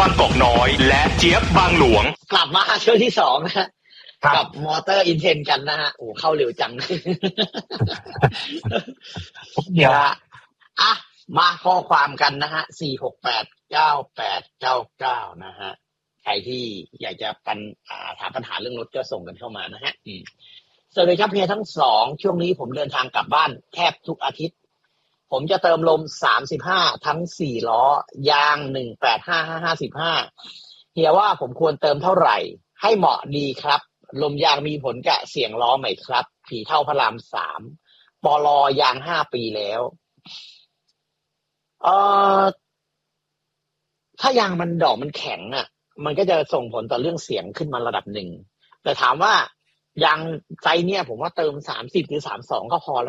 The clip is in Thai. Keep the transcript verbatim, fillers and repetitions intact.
บางกอกน้อยและเจี๊ยบบางหลวงกลับมาช่วงที่สองนะฮะกับมอเตอร์อินเทนกันนะฮะโอ้เข้าเร็วจังเดี๋ยวอ่ะมาข้อความกันนะฮะสี่หกแปดเก้าแปดเก้าเก้านะฮะใครที่อยากจะปัญอ่าถามปัญหาเรื่องรถก็ส่งกันเข้ามานะฮะอืมสวัสดีครับเพียทั้งสองช่วงนี้ผมเดินทางกลับบ้านแทบทุกอาทิตย์ผมจะเติมลมสามสิบห้าทั้งสี่ล้อยางหนึ่งแปดห้าห้าห้าสิบห้าเฮียว่าผมควรเติมเท่าไหร่ให้เหมาะดีครับลมยางมีผลกับเสียงล้อไหมครับผีเท่าพระรามสามปลอยางห้าปีแล้วเอ่อถ้ายางมันดอกมันแข็งอ่ะมันก็จะส่งผลต่อเรื่องเสียงขึ้นมาระดับหนึ่งแต่ถามว่ายางไซส์เนี่ยผมว่าเติมสามสิบหรือสามสิบสองก็พอแล้ว